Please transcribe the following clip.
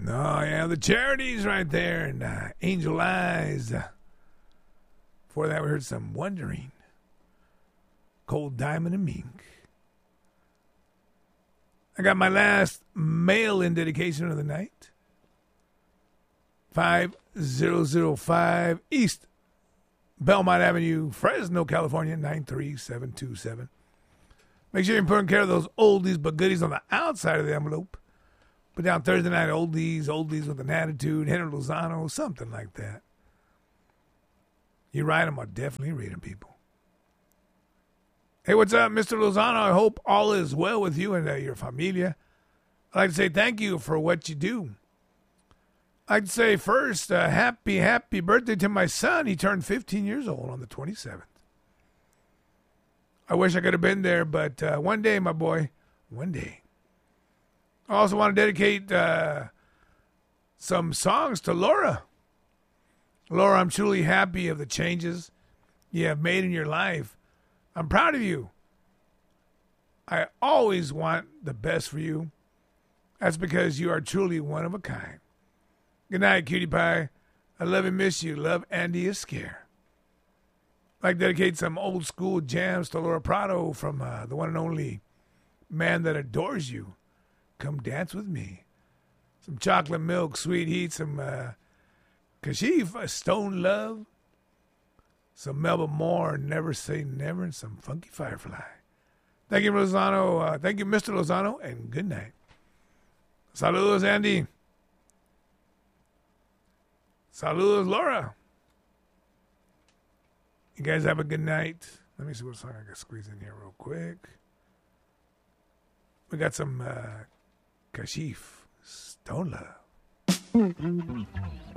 Oh, yeah, the Charities right there, and Angel Eyes. Before that, we heard some Wondering. Cold Diamond and Mink. I got my last mail-in dedication of the night. 5005 East Belmont Avenue, Fresno, California, 93727. Make sure you're putting care of those oldies but goodies on the outside of the envelope. Put down Thursday night oldies with an attitude, Henry Lozano, something like that. You write them, I'll definitely read them, people. Hey, what's up, Mr. Lozano? I hope all is well with you and your familia. I'd like to say thank you for what you do. I'd like to say first, happy birthday to my son. He turned 15 years old on the 27th. I wish I could have been there, but one day, my boy, one day. I also want to dedicate some songs to Laura. Laura, I'm truly happy of the changes you have made in your life. I'm proud of you. I always want the best for you. That's because you are truly one of a kind. Good night, cutie pie. I love and miss you. Love, Andy Esquire. I'd like to dedicate some old school jams to Laura Prado from the one and only Man That Adores You. Come dance with me. Some chocolate milk, sweet heat, some Kashif, Stone Love. Some Melba Moore, Never Say Never, and some Funky Firefly. Thank you, Lozano. Thank you, Mr. Lozano, and good night. Saludos, Andy. Saludos, Laura. You guys have a good night. Let me see what song I can squeeze in here real quick. We got some Kashif, Stone Love.